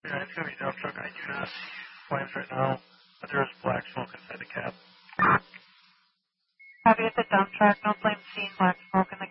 Yeah, it's going to be a dump truck. I do not see flames right now, but there is black smoke inside the cab. Copy at the dump truck. No flames seen. Black smoke in the